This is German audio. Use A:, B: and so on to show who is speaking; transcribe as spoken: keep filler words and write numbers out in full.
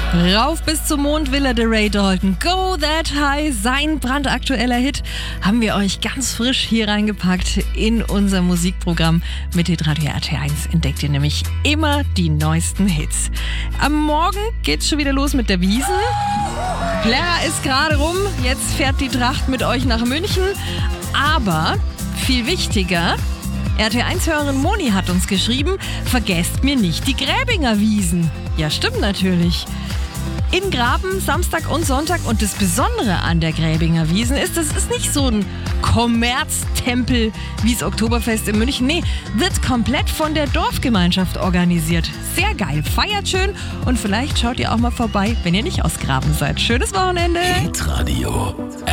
A: Rauf bis zum Mond will er, der Ray Dalton. Go That High, sein brandaktueller Hit, haben wir euch ganz frisch hier reingepackt in unser Musikprogramm. Mit Hitradio R T eins entdeckt ihr nämlich immer die neuesten Hits. Am Morgen geht's schon wieder los mit der Wiesn. Plärrer ist gerade rum, jetzt fährt die Tracht mit euch nach München. Aber viel wichtiger, R T eins-Hörerin Moni hat uns geschrieben, vergesst mir nicht die Gräbinger Wiesn. Ja, stimmt natürlich. In Graben, Samstag und Sonntag. Und das Besondere an der Gräbinger Wiesn ist, es ist nicht so ein Kommerztempel wie das Oktoberfest in München. Nee, wird komplett von der Dorfgemeinschaft organisiert. Sehr geil, feiert schön und vielleicht schaut ihr auch mal vorbei, wenn ihr nicht aus Graben seid. Schönes Wochenende.
B: Hitradio